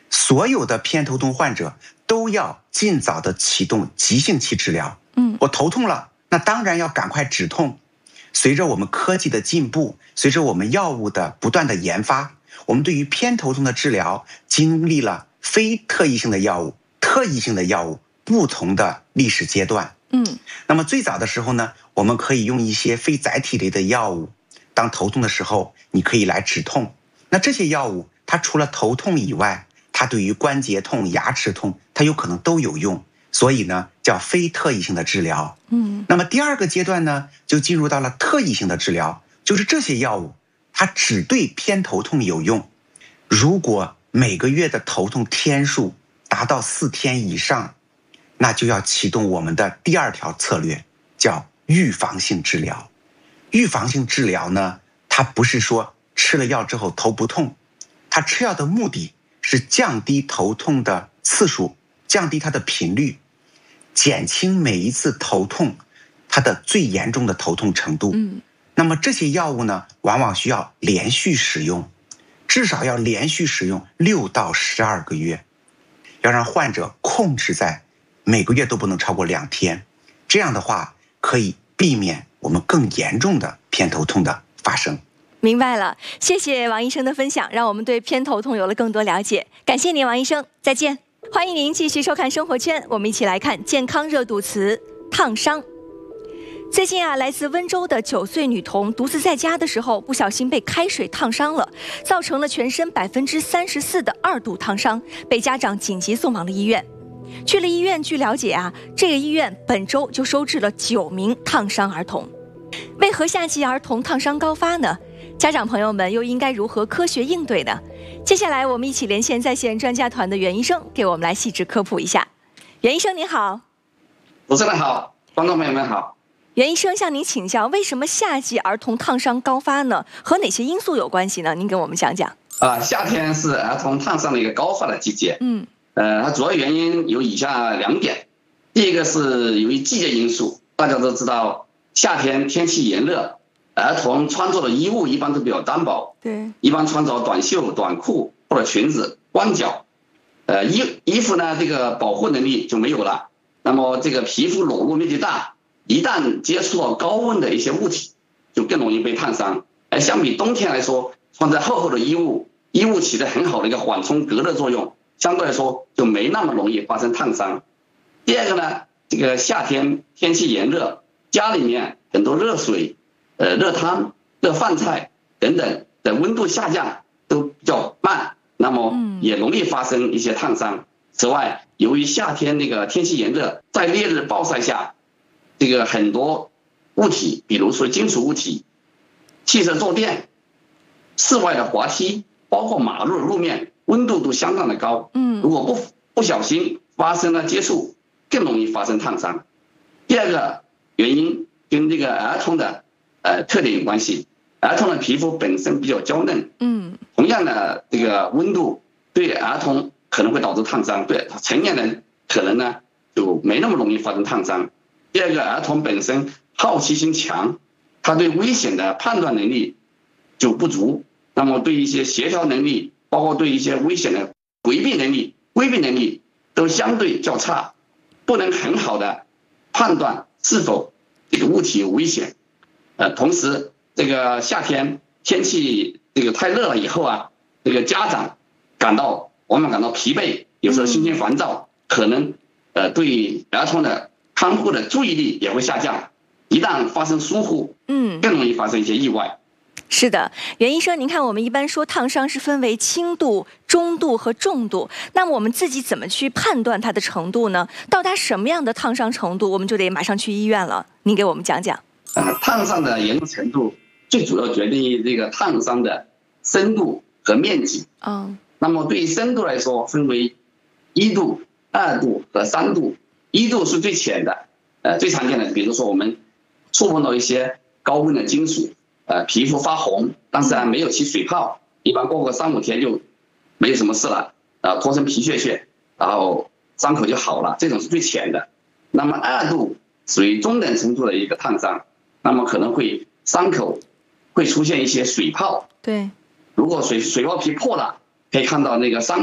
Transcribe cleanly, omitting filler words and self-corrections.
所有的偏头痛患者都要尽早的启动急性期治疗。我头痛了，那当然要赶快止痛。随着我们科技的进步，随着我们药物的不断的研发，我们对于偏头痛的治疗经历了非特异性的药物、特异性的药物不同的历史阶段。那么最早的时候呢，我们可以用一些非载体类的药物，当头痛的时候，你可以来止痛。那这些药物，它除了头痛以外，它对于关节痛、牙齿痛，它有可能都有用。所以呢，叫非特异性的治疗。那么第二个阶段呢，就进入到了特异性的治疗，就是这些药物，它只对偏头痛有用。如果每个月的头痛天数达到4天以上，那就要启动我们的第二条策略，叫预防性治疗。预防性治疗呢，它不是说吃了药之后头不痛，它吃药的目的是降低头痛的次数，降低它的频率，减轻每一次头痛它的最严重的头痛程度。那么这些药物呢，往往需要连续使用，至少要连续使用6到12个月，要让患者控制在每个月都不能超过2天。这样的话，可以避免我们更严重的偏头痛的发生。 明白了，谢谢王医生的分享，让我们对偏头痛有了更多了解。感谢您，王医生，再见。欢迎您继续收看生活圈，我们一起来看健康热度词烫伤。最近来自温州的9岁女童独自在家的时候，不小心被开水烫伤了，造成了全身34%的2度烫伤，被家长紧急送往了医院。去了医院，据了解这个医院本周就收治了9名烫伤儿童。为何夏季儿童烫伤高发呢？家长朋友们又应该如何科学应对呢？接下来我们一起连线在线专家团的袁医生，给我们来细致科普一下。袁医生您好。 主持人好，观众朋友们好。 袁医生向您请教，为什么夏季儿童烫伤高发呢？和哪些因素有关系呢？您给我们讲讲。 夏天是儿童烫伤的一个高发的季节。它主要原因有以下2点。第一个是由于季节因素，大家都知道夏天天气炎热，儿童穿着的衣物一般都比较单薄，一般穿着短袖、短裤或者裙子，光脚，衣服呢这个保护能力就没有了，那么这个皮肤裸露面积大，一旦接触到高温的一些物体，就更容易被烫伤。而相比冬天来说，穿着厚厚的衣物起着很好的一个缓冲隔热作用，相对来说就没那么容易发生烫伤。第二个呢，这个夏天天气炎热，家里面很多热水、热汤、热饭菜等等的温度下降都比较慢，那么也容易发生一些烫伤。此外，由于夏天那个天气炎热，在烈日暴晒下，这个很多物体，比如说金属物体、汽车坐垫、室外的滑梯，包括马路路面，温度都相当的高。如果不小心发生了接触，更容易发生烫伤。第二个原因跟这个儿童的特点有关系。儿童的皮肤本身比较娇嫩，同样的这个温度对儿童可能会导致烫伤，对成年人可能呢就没那么容易发生烫伤。第二个，儿童本身好奇心强，他对危险的判断能力就不足，那么对一些协调能力，包括对一些危险的规避能力都相对较差，不能很好的判断是否这个物体有危险。同时这个夏天天气这个太热了以后这个家长往往感到疲惫，有时候心情烦躁，可能对儿童的看护的注意力也会下降，一旦发生疏忽，更容易发生一些意外。 是的，袁医生，您看我们一般说烫伤是分为轻度、中度和重度，那么我们自己怎么去判断它的程度呢？到达什么样的烫伤程度，我们就得马上去医院了。您给我们讲讲。 烫伤的严重程度最主要决定于这个烫伤的深度和面积。那么对于深度来说，分为1度、2度和3度。1度是最浅的，最常见的，比如说我们触碰到一些高温的金属，皮肤发红，但是没有起水泡，一般过个3-5天就没有什么事了，脱成皮屑屑，然后伤口就好了，这种是最浅的。那么2度属于中等程度的一个烫伤，那么可能会伤口会出现一些水泡。 对， 如果水泡皮破了，可以看到那个伤